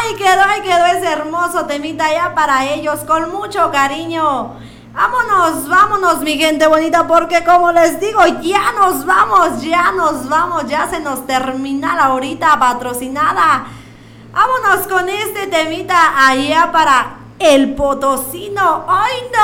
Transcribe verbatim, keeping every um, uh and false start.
Ahí quedó, ahí quedó ese hermoso temita ya para ellos, con mucho cariño. Vámonos, vámonos, mi gente bonita, porque como les digo, ya nos vamos, ya nos vamos, ya se nos termina la horita patrocinada. Vámonos con este temita allá para el potosino. ¡Ay, no!